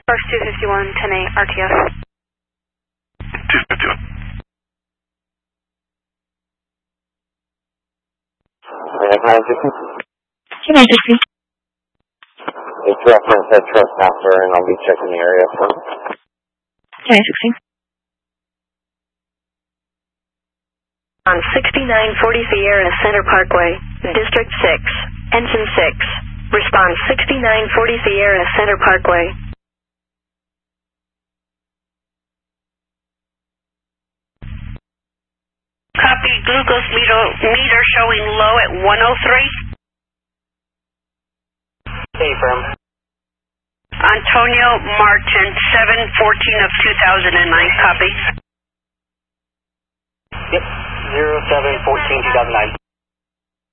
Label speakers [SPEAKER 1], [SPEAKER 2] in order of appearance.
[SPEAKER 1] First 251, 10-8, RTS.
[SPEAKER 2] 251.
[SPEAKER 3] It's reference at Trustmaster, and I'll be checking the area for
[SPEAKER 4] 10-16.
[SPEAKER 1] On 6940 Sierra Center Parkway, District 6, Engine 6. Respond 6940 Sierra Center Parkway.
[SPEAKER 5] Copy, glucose meter showing low at 103.
[SPEAKER 3] Affirm.
[SPEAKER 5] Antonio Martin, 7/14 of 2009, copy.
[SPEAKER 3] Yep, 07/14/2009.